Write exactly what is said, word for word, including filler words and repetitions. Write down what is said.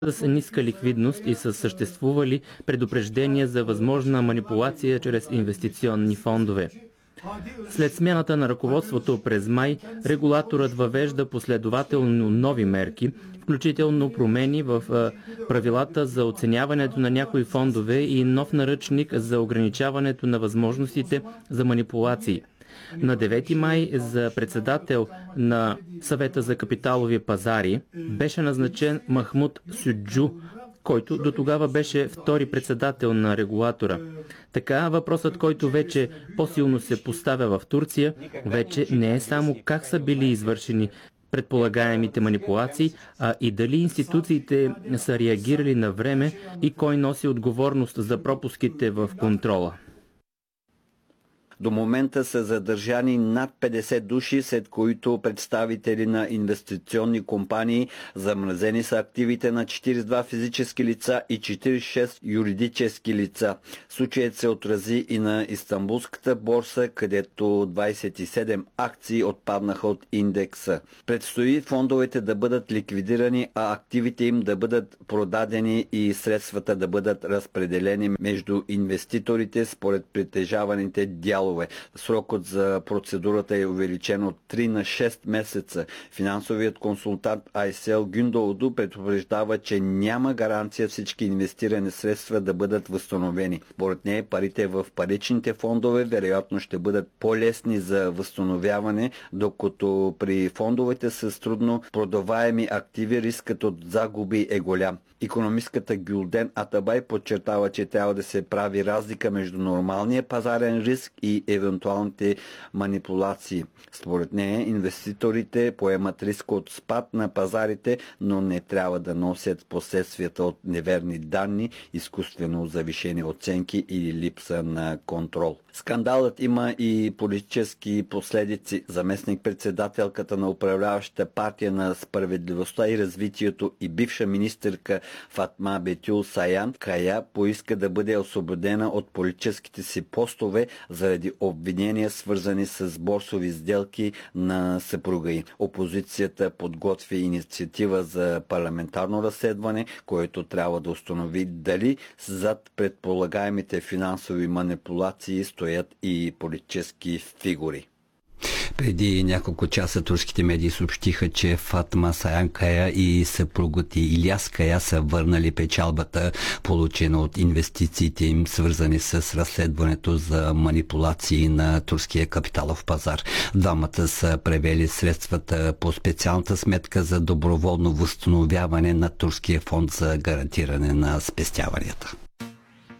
с ниска ликвидност и са съществували предупреждения за възможна манипулация чрез инвестиционни фондове. След смяната на ръководството през май, регулаторът въвежда последователно нови мерки, включително промени в правилата за оценяването на някои фондове и нов наръчник за ограничаването на възможностите за манипулации. На девети май за председател на Съвета за капиталови пазари беше назначен Махмуд Сюджу, който до тогава беше втори председател на регулатора. Така, въпросът, който вече по-силно се поставя в Турция, вече не е само как са били извършени предполагаемите манипулации, а и дали институциите са реагирали на време и кой носи отговорност за пропуските в контрола. До момента са задържани над петдесет души, след които представители на инвестиционни компании. Замразени са активите на четиридесет и два физически лица и четиридесет и шест юридически лица. Случаят се отрази и на Истанбулската борса, където двадесет и седем акции отпаднаха от индекса. Предстои фондовете да бъдат ликвидирани, а активите им да бъдат продадени и средствата да бъдат разпределени между инвеститорите според притежаваните дялове. Срокът за процедурата е увеличен от три на шест месеца. Финансовият консултант Айсел Гюндолду предупреждава, че няма гаранция всички инвестирани средства да бъдат възстановени. Поред нея парите в паричните фондове вероятно ще бъдат по-лесни за възстановяване, докато при фондовете с трудно продаваеми активи рискът от загуби е голям. Икономистката Гюлден Атабай подчертава, че трябва да се прави разлика между нормалния пазарен риск и евентуалните манипулации. Според нея, инвеститорите поемат риск от спад на пазарите, но не трябва да носят последствията от неверни данни, изкуствено завишени оценки или липса на контрол. Скандалът има и политически последици. Заместник-председателката на управляващата партия на справедливостта и развитието и бивша министърка Фатма Бетюл Саян Кая поиска да бъде освободена от политическите си постове заради обвинения, свързани с борсови сделки на съпруга й. Опозицията подготви инициатива за парламентарно разследване, което трябва да установи дали зад предполагаемите финансови манипулации стоят и политически фигури. Преди няколко часа турските медии съобщиха, че Фатма Саян Кая и съпругът Иляс Кая са върнали печалбата, получена от инвестициите им, свързани с разследването за манипулации на турския капиталов пазар. Двамата са превели средствата по специалната сметка за доброволно възстановяване на турския фонд за гарантиране на спестяванията.